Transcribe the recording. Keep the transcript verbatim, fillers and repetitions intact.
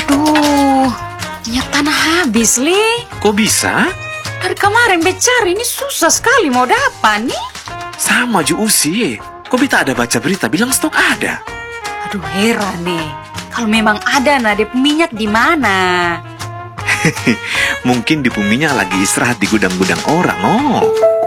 Aduh, minyak tanah habis, Li. Kok bisa? Dari kemarin becari ini susah sekali mau dapat nih. Sama ju Usi. Kok Beta ada baca berita bilang stok ada? Aduh, heran nih. Kalau memang ada, nah, dia minyak di mana? Mungkin di minyak lagi istirahat di gudang-gudang orang, oh.